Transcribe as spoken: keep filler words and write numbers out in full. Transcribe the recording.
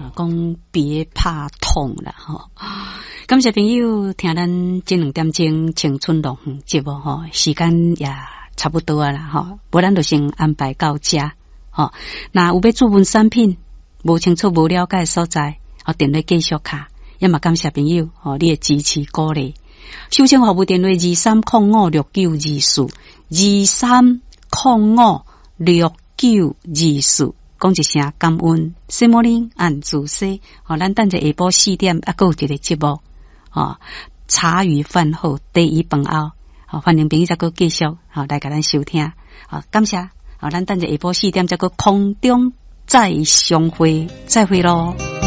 嘛讲别怕痛啦吼。感谢朋友听咱这两点钟青春龙凤节目吼，时间也差不多啊啦吼，无咱就先安排到这吼。那有要注文产品无清楚无了解所在，哦，电话继续卡。也嘛感谢朋友哦，你的支持鼓励。收听服务电话二三零五六九二四二三零五六九二四，讲一声感恩。什么呢？按自西哦，咱等者下晡四点啊，还有一个节目哦，茶余饭后第一饭后，好，欢迎朋友再个继续好来给咱收听。好，感谢好，咱等者下晡四点再个空中再相会，再会咯。